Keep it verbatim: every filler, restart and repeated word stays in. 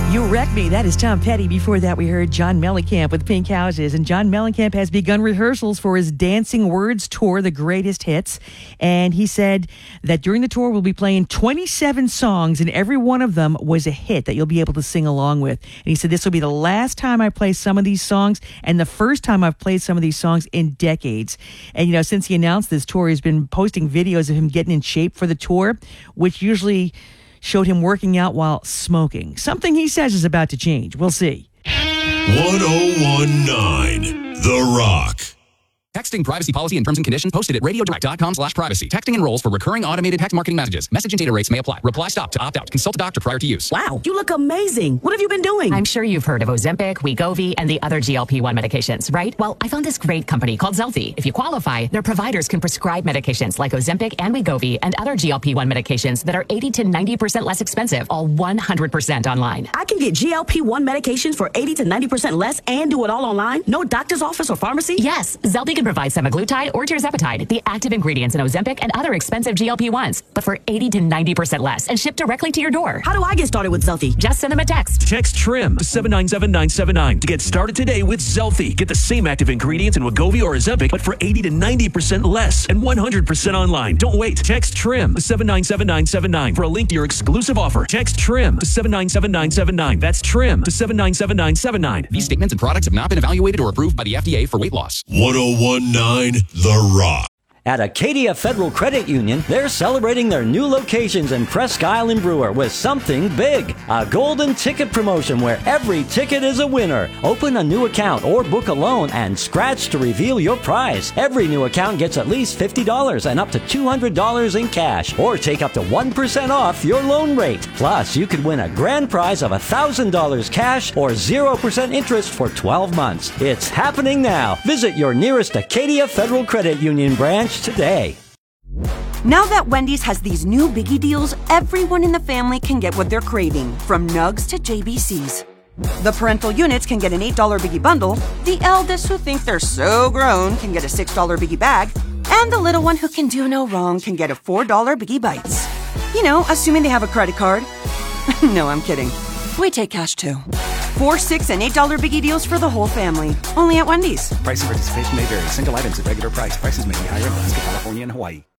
You Wreck Me. That is Tom Petty. Before that, we heard John Mellencamp with Pink Houses. And John Mellencamp has begun rehearsals for his Dancing Words tour, The Greatest Hits. And he said that during the tour, we'll be playing twenty-seven songs, and every one of them was a hit that you'll be able to sing along with. And he said, this will be the last time I play some of these songs, and the first time I've played some of these songs in decades. And, you know, since he announced this tour, he's been posting videos of him getting in shape for the tour, which usually showed him working out while smoking. Something he says is about to change. We'll see. one oh one nine The Rock. Texting privacy policy and terms and conditions posted at radiodirect.com slash privacy. Texting enrolls for recurring automated text marketing messages. Message and data rates may apply. Reply stop to opt out. Consult a doctor prior to use. Wow, you look amazing. What have you been doing? I'm sure you've heard of Ozempic, Wegovy, and the other G L P one medications, right? Well, I found this great company called Zelfie. If you qualify, their providers can prescribe medications like Ozempic and Wegovy and other G L P one medications that are eighty to ninety percent less expensive, all one hundred percent online. I can get G L P one medications for eighty to ninety percent less and do it all online? No doctor's office or pharmacy? Yes, Zelfie can provide semaglutide or tirzepatide, the active ingredients in Ozempic and other expensive G L P ones, but for eighty to ninety percent less and shipped directly to your door. How do I get started with Zelfie? Just send them a text. Text TRIM to seven nine seven nine seven nine to get started today with Zelfie. Get the same active ingredients in Wegovy or Ozempic, but for eighty to ninety percent less and one hundred percent online. Don't wait. Text TRIM to seven nine seven nine seven nine for a link to your exclusive offer. Text TRIM to seven nine seven nine seven nine. That's TRIM to seven nine seven nine seven nine. These statements and products have not been evaluated or approved by the F D A for weight loss. one oh one nine The Rock. At Acadia Federal Credit Union, they're celebrating their new locations in Presque Isle and Brewer with something big. A golden ticket promotion where every ticket is a winner. Open a new account or book a loan and scratch to reveal your prize. Every new account gets at least fifty dollars and up to two hundred dollars in cash, or take up to one percent off your loan rate. Plus, you could win a grand prize of one thousand dollars cash or zero percent interest for twelve months. It's happening now. Visit your nearest Acadia Federal Credit Union branch today. Now that Wendy's has these new biggie deals, everyone in the family can get what they're craving, from nugs to J B Cs. The parental units can get an eight dollar biggie bundle, the eldest who think they're so grown can get a six dollar biggie bag, and the little one who can do no wrong can get a four dollar biggie bites. You know, assuming they have a credit card. No, I'm kidding. We take cash too. Four, six, and eight dollar biggie deals for the whole family. Only at Wendy's. Price and participation may vary. Single items at regular price. Prices may be higher in Alaska, California, and Hawaii.